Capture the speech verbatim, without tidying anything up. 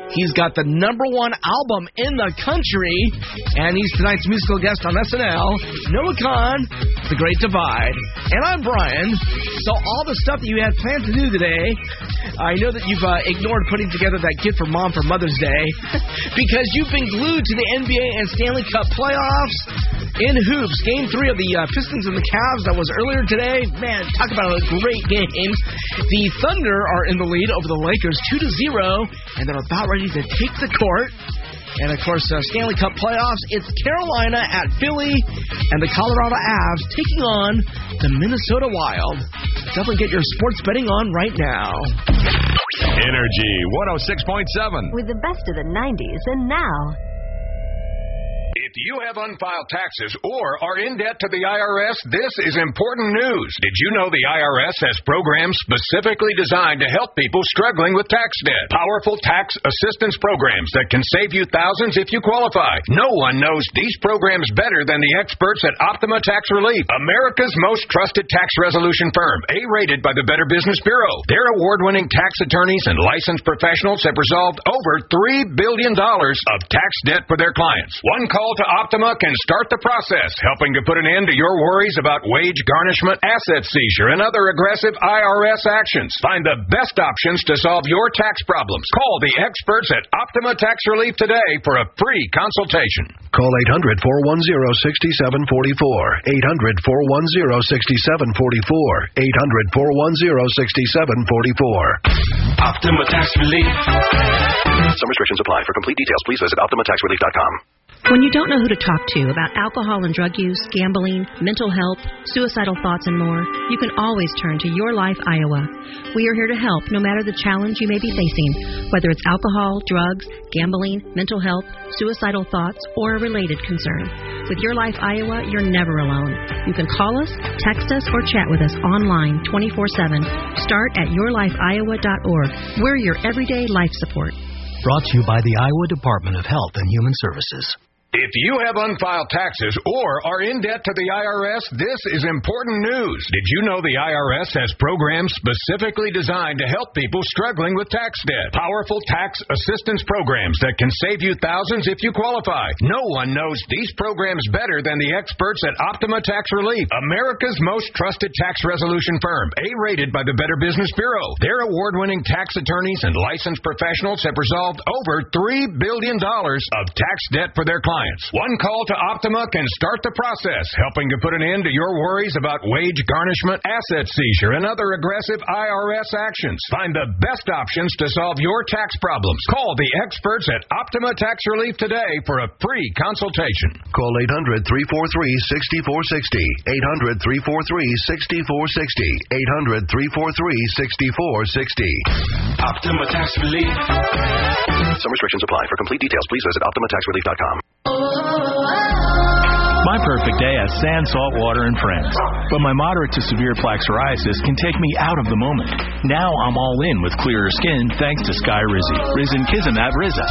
He's got the number one album in the country, and he's tonight's musical guest on S N L, Noah Kahan, The Great Divide. And I'm Brian. So all the stuff that you had planned to do today, I know that you've uh, ignored putting together that gift for Mom for Mother's Day because you've been glued to the N B A and Stanley Cup playoffs. In hoops, Game three of the uh, Pistons and the Cavs that was earlier today. Man, talk about a great game. The Thunder are in the lead over the Lakers two to zero, and they're about ready to take the court. And, of course, uh, Stanley Cup playoffs, it's Carolina at Philly and the Colorado Avs taking on the Minnesota Wild. Definitely get your sports betting on right now. Energy one oh six point seven. With the best of the nineties and now. If you have unfiled taxes or are in debt to the I R S, this is important news. Did you know the I R S has programs specifically designed to help people struggling with tax debt? Powerful tax assistance programs that can save you thousands if you qualify. No one knows these programs better than the experts at Optima Tax Relief, America's most trusted tax resolution firm, A-rated by the Better Business Bureau. Their award-winning tax attorneys and licensed professionals have resolved over three billion dollars of tax debt for their clients. One call to Optima can start the process, helping to put an end to your worries about wage garnishment, asset seizure, and other aggressive I R S actions. Find the best options to solve your tax problems. Call the experts at Optima Tax Relief today for a free consultation. Call eight hundred, four one zero, six seven four four. eight hundred, four one zero, six seven four four. eight hundred, four one zero, six seven four four. Optima Tax Relief. Some restrictions apply. For complete details, please visit optima tax relief dot com. When you don't know who to talk to about alcohol and drug use, gambling, mental health, suicidal thoughts, and more, you can always turn to Your Life Iowa. We are here to help no matter the challenge you may be facing, whether it's alcohol, drugs, gambling, mental health, suicidal thoughts, or a related concern. With Your Life Iowa, you're never alone. You can call us, text us, or chat with us online twenty-four seven. Start at your life iowa dot org. We're your everyday life support. Brought to you by the Iowa Department of Health and Human Services. If you have unfiled taxes or are in debt to the I R S, this is important news. Did you know the I R S has programs specifically designed to help people struggling with tax debt? Powerful tax assistance programs that can save you thousands if you qualify. No one knows these programs better than the experts at Optima Tax Relief, America's most trusted tax resolution firm, A-rated by the Better Business Bureau. Their award-winning tax attorneys and licensed professionals have resolved over three billion dollars of tax debt for their clients. One call to Optima can start the process, helping to put an end to your worries about wage garnishment, asset seizure, and other aggressive I R S actions. Find the best options to solve your tax problems. Call the experts at Optima Tax Relief today for a free consultation. Call eight hundred, three four three, six four six zero. eight hundred, three four three, six four six zero. eight hundred, three four three, six four six zero. Optima Tax Relief. Some restrictions apply. For complete details, please visit optima tax relief dot com. My perfect day has sand, salt water, and friends. But my moderate to severe plaque psoriasis can take me out of the moment. Now I'm all in with clearer skin thanks to Sky Rizzy. Rizin Kizimab Rizza.